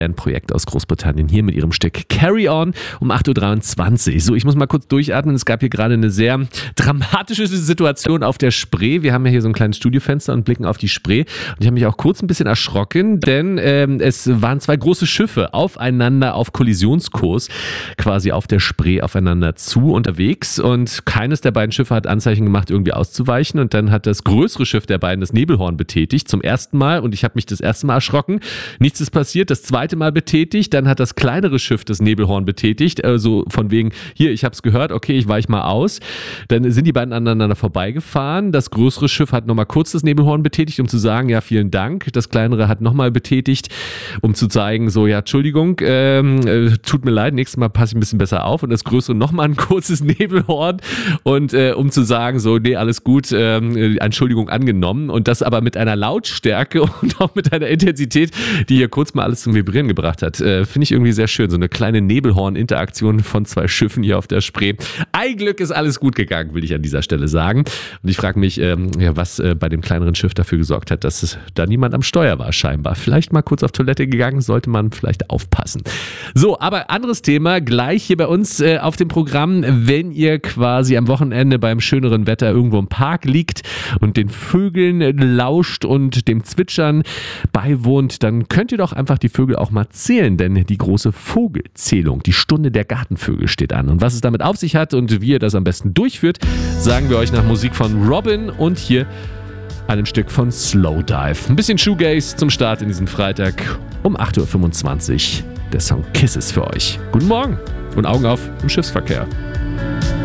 ein Projekt aus Großbritannien hier mit ihrem Stück Carry On um 8.23 Uhr. So, ich muss mal kurz durchatmen. Es gab hier gerade eine sehr dramatische Situation auf der Spree. Wir haben ja hier so ein kleines Studiofenster und blicken auf die Spree. Und ich habe mich auch kurz ein bisschen erschrocken, denn es waren zwei große Schiffe aufeinander auf Kollisionskurs, quasi auf der Spree aufeinander zu unterwegs. Und keines der beiden Schiffe hat Anzeichen gemacht, irgendwie auszuweichen. Und dann hat das größere Schiff der beiden das Nebelhorn betätigt, zum ersten Mal. Und ich habe mich das erste Mal erschrocken. Nichts ist passiert. Das zweite Mal betätigt, dann hat das kleinere Schiff das Nebelhorn betätigt, also von wegen, hier, ich hab's gehört, okay, ich weich mal aus. Dann sind die beiden aneinander vorbeigefahren, das größere Schiff hat nochmal kurz das Nebelhorn betätigt, um zu sagen, ja, vielen Dank. Das kleinere hat nochmal betätigt, um zu zeigen, so, ja, Entschuldigung, tut mir leid, nächstes Mal passe ich ein bisschen besser auf. Und das größere nochmal ein kurzes Nebelhorn und um zu sagen, so, nee, alles gut, Entschuldigung angenommen. Und das aber mit einer Lautstärke und auch mit einer Intensität, die hier kurz mal alles zum Vibrieren gebracht hat. Finde ich irgendwie sehr schön. So eine kleine Nebelhorn-Interaktion von zwei Schiffen hier auf der Spree. Ein Glück ist alles gut gegangen, will ich an dieser Stelle sagen. Und ich frage mich, was bei dem kleineren Schiff dafür gesorgt hat, dass da niemand am Steuer war scheinbar. Vielleicht mal kurz auf Toilette gegangen, sollte man vielleicht aufpassen. So, aber anderes Thema, gleich hier bei uns auf dem Programm. Wenn ihr quasi am Wochenende beim schöneren Wetter irgendwo im Park liegt und den Vögeln lauscht und dem Zwitschern beiwohnt, dann könnt ihr doch einfach die Vögel auch mal zählen, denn die große Vogelzählung, die Stunde der Gartenvögel steht an. Und was es damit auf sich hat und wie ihr das am besten durchführt, sagen wir euch nach Musik von Robin und hier einem Stück von Slowdive. Ein bisschen Shoegaze zum Start in diesen Freitag um 8.25 Uhr. Der Song Kisses für euch. Guten Morgen und Augen auf im Schiffsverkehr.